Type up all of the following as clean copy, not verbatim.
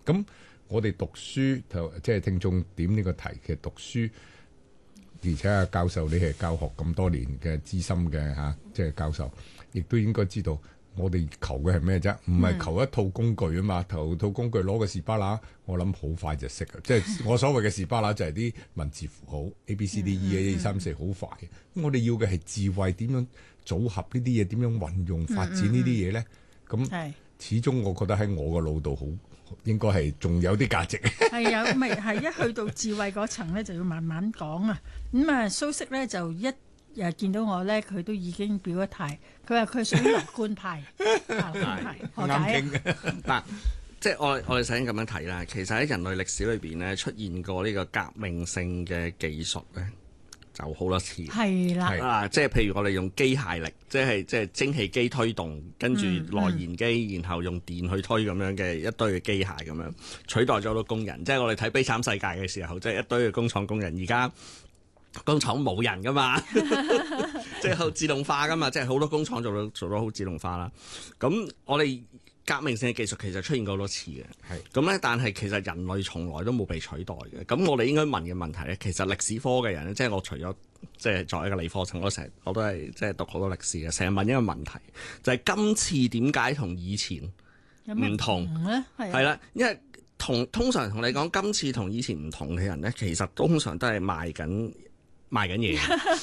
咁我哋讀書即係聽眾點呢個題，其實讀書，而且啊教授你係教學咁多年嘅資深嘅即係教授，亦都應該知道我哋求嘅係咩啫？唔係求一套工具啊嘛，套工具攞個士巴拿，我諗好快就識嘅。即係我所謂嘅士巴拿就係啲文字符號 A B C D E A 3 4好快嘅。我哋要嘅係智慧，點樣組合呢啲嘢，點樣運用發展呢啲嘢咧？咁始終我覺得喺我個腦度好應該係仲有啲價值。 係啊，咪係一去到智慧嗰層咧，就要慢慢講啊。蘇軾咧就一見到我咧，佢都已經表咗態，佢話佢係屬於樂觀派。何解嗱，即係我哋首先咁樣睇啦。其實喺人類歷史裏邊咧，出現過呢個革命性嘅技術咧，就好多次。 係啦， 即係譬如我哋用機械力，即係蒸汽機推動，跟住內燃機，然後用電去推咁樣嘅一堆嘅機械咁樣取代咗好多工人。即係我哋睇《悲慘世界》嘅時候，即係一堆嘅工廠工人，而家工廠冇人噶嘛，即係好自動化噶嘛，即係好多工廠做到好自動化啦。咁我哋革命性嘅技術其實出現過好多次嘅，咁咧，但係其實人類從來都冇被取代嘅。咁我哋應該問嘅問題咧，其實歷史科嘅人咧，即係我除咗即係作為一個理科生，我都係即係讀好多歷史嘅，成日問一個問題，就係今次點解同以前唔同咧？ 係啦，因為通常同你講今次同以前唔同嘅人咧，其實通常都係賣緊嘢，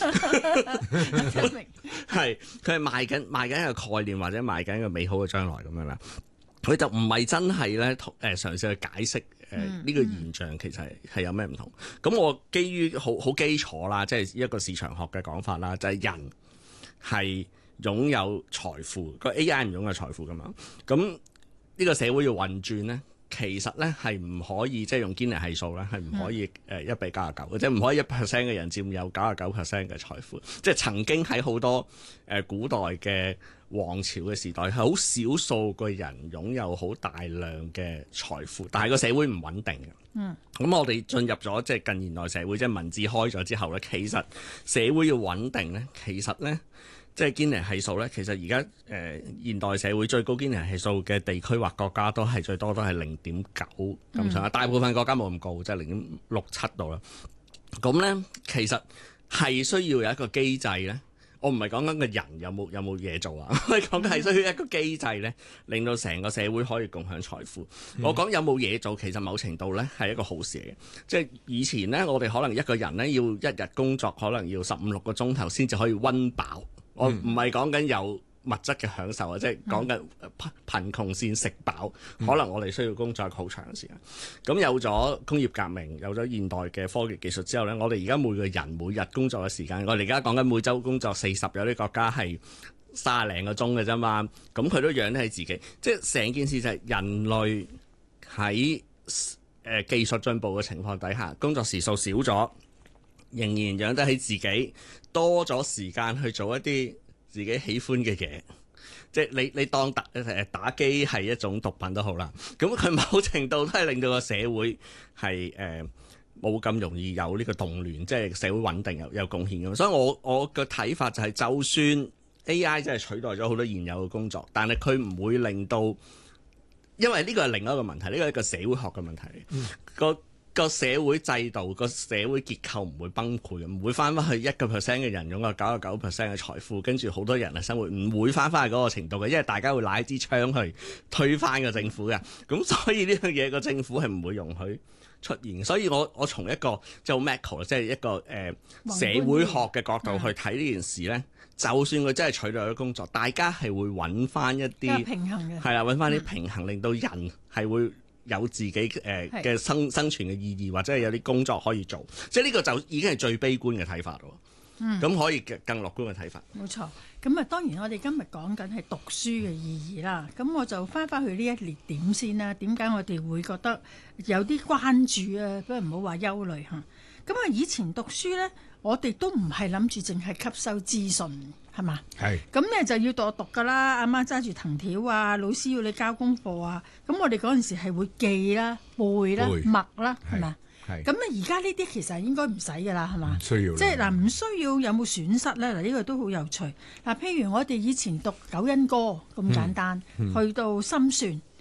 係佢係賣緊一個概念，或者賣緊一個美好嘅將來咁樣啦。佢就唔係真係咧嘗試去解釋呢個現象其實係有咩唔同。咁我基於好基礎啦，即係一個市場學嘅講法啦，就係人係擁有財富，個 AI 唔擁有財富噶嘛。咁呢個社會要運轉咧，其實咧係唔可以即係用堅尼係數咧，係唔可以1比99嘅，即係唔可以1% 嘅人佔有99% 嘅財富。即係曾經喺好多古代嘅王朝嘅時代，係好少數個人擁有好大量嘅財富，但係個社會唔穩定嘅。咁我哋進入咗即係近現代社會，即係文字開咗之後咧，其實社會要穩定咧，其實咧。即係堅尼係數咧，其實而家現代社會最高堅尼係數嘅地區或國家都係最多都係0.9咁上下，大部分國家冇咁高，即係0.67度啦。咁咧其實係需要有一個機制咧，我唔係講緊個人有冇嘢做啊，我係講緊係需要一個機制咧，令到成個社會可以共享財富。我講有冇嘢做，其實某程度咧係一個好事嚟嘅。即係以前咧，我哋可能一個人咧要一日工作可能要15-16個鐘頭先至可以溫飽。我唔係講緊有物質嘅享受啊，即係講緊貧窮先食飽。可能我哋需要工作好長嘅時間。咁有咗工業革命，有咗現代嘅科技技術之後咧，我哋而家每個人每日工作嘅時間，我哋而家講緊每週工作40，有啲國家係30零個鐘嘅啫嘛。咁佢都養得起自己，即係成件事就係人類喺技術進步嘅情況底下，工作時數少咗，仍然養得起自己，多咗時間去做一啲自己喜歡嘅嘢。即係你當打機係一種毒品都好啦，咁佢某程度都係令到個社會係冇咁容易有呢個動亂，即係社會穩定有貢獻嘅。所以我個睇法就係，就算 AI 真係取代咗好多現有嘅工作，但係佢唔會令到，因為呢個係另一個問題，呢個係一個社會學嘅問題。個社會制度、個社會結構唔會崩潰嘅，唔會翻去1% 嘅人擁有99% 嘅財富，跟住好多人嘅生活唔會翻去嗰個程度嘅，因為大家會拿一支槍去推翻個政府嘅。咁所以呢樣嘢個政府係唔會容許出現。所以我從一個即係 macro 即係一個社會學嘅角度去睇呢件事咧，就算佢真係取代咗工作，大家係會揾翻一啲平衡嘅， 係啦，揾翻啲平衡，令到人係會有自己嘅生存嘅意義，或者係有啲工作可以做，即係呢個就已經係最悲觀嘅睇法咯。咁可以更樂觀嘅睇法。 冇錯。咁啊，當然我哋今日講緊係讀書嘅意義啦。咁我就翻去呢一列點先啦。點解我哋會覺得有啲關注啊？不過唔好話憂慮嚇。咁啊，以前讀書呢，我哋都唔係諗住淨係吸收資訊，係嘛？係。咁咧就要讀噶啦，阿媽揸住藤條啊，老師要你交功課啊。咁我哋嗰陣時係會記啦、背啦、默啦，係咪？咁啊，而家呢啲其實應該唔使噶啦，係嘛？唔需要。即係嗱，唔需要有冇損失咧？嗱，呢個都好有趣。嗱，譬如我哋以前讀九因歌咁簡單，去到心算。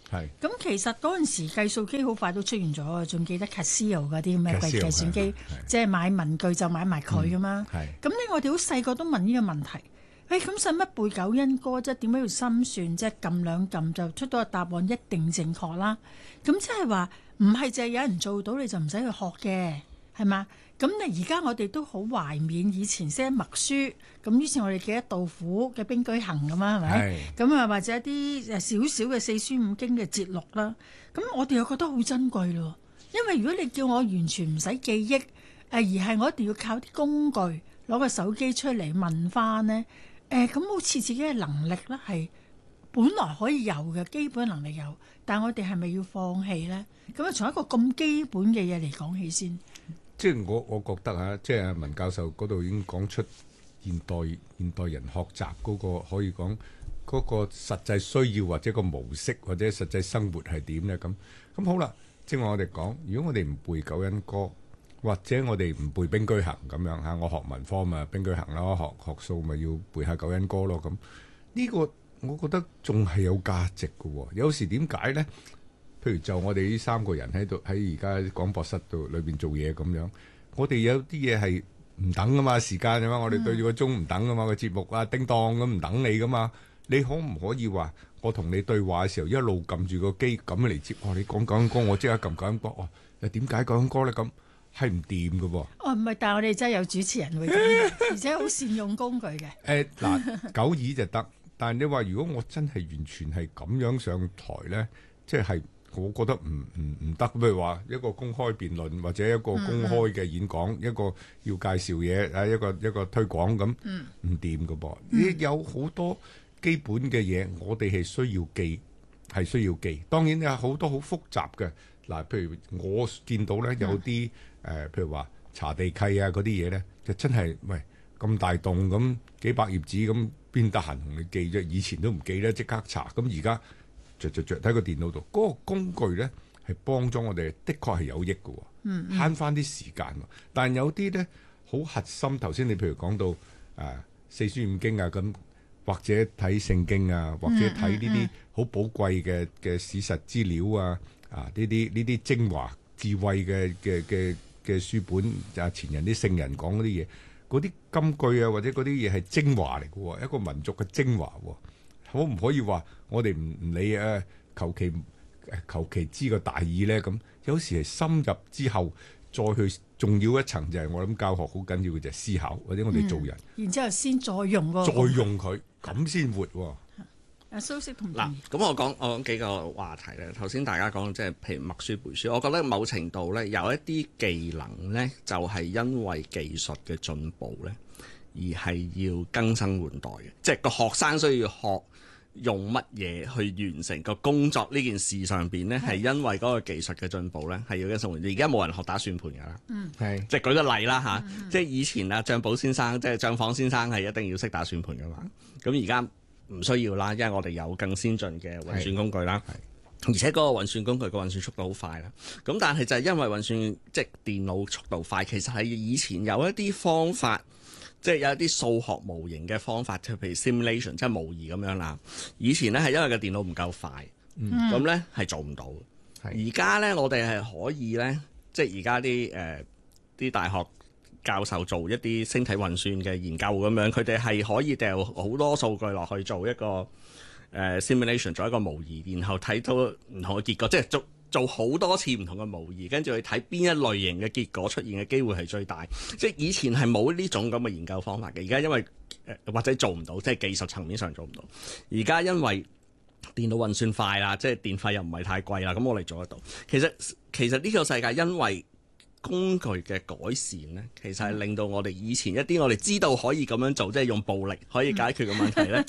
係咁其實嗰陣時計數機好快都出現咗，仲記得 Casio 嗰啲咁嘅計算機，即係買文具就買埋佢咁嘛。咁呢我哋好細個都問呢個問題。咁使乜背九因歌啫？點解要心算啫？撳兩撳就出到個答案一定正確啦。咁即係話唔係淨係有人做到你就唔使去學嘅，係嘛？咁你而家我哋都好懷緬以前寫默書，咁於是我哋記得杜甫嘅《兵車行》咁啊，係咪？咁啊或者一啲少少嘅四書五經嘅節錄啦。咁我哋又覺得好珍貴咯。因為如果你叫我完全唔使記憶，而係我一定要靠啲工具攞個手機出嚟問翻呢。咁好似自己嘅能力咧，係本來可以有嘅基本能力有，但係我哋係咪要放棄咧？咁啊，從一個咁基本嘅嘢嚟講起先。 即係我覺得嚇，即係文教授嗰度已經講出現代人學習嗰個可以講嗰個實際需要或者個模式或者實際生活係點咧？咁好啦，正話我哋講，如果我哋唔背九因歌，或者我哋唔背兵車行咁樣嚇，我學文科咪兵車行咯，學數咪要背下九因歌咯。咁呢個我覺得仲係有價值嘅喎。有時點解咧？譬如就我哋呢三個人喺度喺而家廣播室度裏邊做嘢咁樣，我哋有啲嘢係唔等噶嘛，時間啊嘛，我哋對住個鐘唔等噶嘛，個節目啊叮當咁唔等你噶嘛。你可唔可以話我同你對話嘅時候一路撳住個機咁嚟接？你講九因歌，我即刻撳九因歌。又點解九因歌咧？咁係唔掂嘅喎。唔係，但係我哋真係有主持人會咁嘅，而且好善用工具嘅。 嗱，九耳就得，但係你話如果我真係完全係咁樣上台咧，即係我覺得唔得。譬如話一個公開辯論或者一個公開嘅演講，一個要介紹嘢一個推廣咁，唔掂嘅噃。有好多基本嘅嘢，我哋係需要記。當然有好多好複雜嘅。嗱，譬如我見到咧有啲譬如話查地契啊嗰啲嘢咧，就真係喂咁大棟咁幾百頁紙咁，邊得閒同你記啫？以前都唔記得，即刻查。咁而家着喺個電腦度，嗰個工具咧係幫咗我哋，的確係有益嘅，慳翻啲時間。但係有啲咧好核心，頭先你譬如講到四書五經啊咁，或者睇聖經啊，或者睇呢啲好寶貴嘅史實資料啊。呢啲精華智慧嘅書本，前人啲聖人講嗰啲嘢，嗰啲金句啊，或者嗰啲嘢係精華嚟嘅喎，一個民族嘅精華喎。可唔可以話我哋唔理求其知個大意咧？咁有時係深入之後再去，仲要一層就係我諗教學好緊要嘅就係思考，或者我哋做人， 然之後先再用佢，咁先活喎。 蘇軾同嗱，咁我講幾個話題咧。頭先大家講即係譬如默書背書，我覺得某程度咧有一啲技能咧，就係因為技術嘅進步咧，而係要更新換代嘅。即係個學生需要學用乜嘢去完成個工作呢件事上邊咧，係因為嗰個技術嘅進步咧，係要更新換代。而家冇人學打算盤㗎啦，即係舉個例啦嚇，即係以前啊張寶先生，即係張舫先生係一定要識打算盤㗎嘛。咁而家唔需要啦，因為我哋有更先進嘅運算工具啦，而且嗰個運算工具個運算速度好快啦。咁但係就係因為運算即係電腦速度快，其實係以前有一啲方法，即係有一啲數學模型嘅方法，譬如 simulation 即係模擬咁樣啦。以前咧係因為個電腦唔夠快，咁咧係做唔到。而家咧我哋係可以咧，即係而家啲大學教授做一啲星體運算嘅研究咁樣，佢哋係可以掉好多數據落去做一個simulation， 做一個模擬，然後睇到唔同嘅結果，即係做好多次唔同嘅模擬，跟住去睇邊一類型嘅結果出現嘅機會係最大。即係以前係冇呢種咁嘅研究方法嘅，而家因為或者做唔到，即係技術層面上做唔到。而家因為電腦運算快啦，即係電費又唔係太貴啦，咁我哋做得到。其實呢個世界因為工具嘅改善呢，其實係令到我哋以前一啲我哋知道可以咁樣做，即係用暴力可以解決嘅問題呢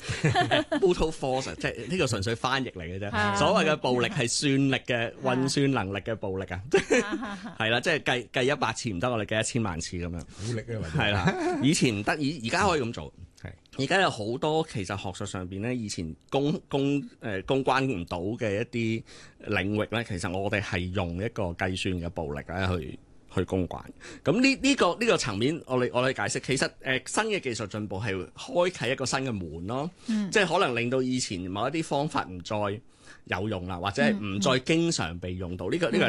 brute force 即係呢個純粹翻譯嚟嘅啫。所謂嘅暴力係算力嘅運算能力嘅暴力啊，係啦，即係計100次唔得，我哋計1000萬次咁樣。 武力啊， 係啦，以前唔得，而家可以咁做。而家有好多其實學術上邊呢，以前公關唔到嘅一啲領域呢，其實我哋係用一個計算嘅暴力咧去公關。咁呢個層面，我哋解釋，其實新嘅技術進步係開啟一個新嘅門咯，即係可能令到以前某一啲方法唔再有用啦，或者係唔再經常被用到。呢個係